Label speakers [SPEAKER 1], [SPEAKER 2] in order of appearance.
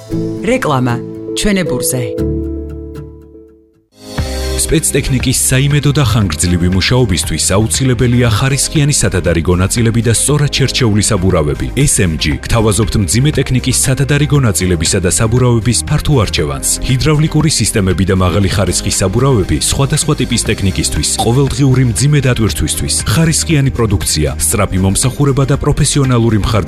[SPEAKER 1] რეკლამა ჩვენებურზე.
[SPEAKER 2] სპეცტექნიკის საიმედო და ხანგრძლივი მუშაობისთვის აუცილებელია ხარისხიანი სათადარიგო ნაწილები და სწორად შერჩეული საბურავები. SMG გთავაზობთ მძიმე ტექნიკის სათადარიგო ნაწილებისა და საბურავების ფართო არჩევანს. ჰიდრავლიკური სისტემები და მაღალი ხარისხის საბურავები სხვადასხვა ტიპის ტექნიკისთვის, ყოველდღიური მძიმე დატვირთვისთვის. ხარისხიანი პროდუქცია, სწრაფი მომსახურება და პროფესიონალური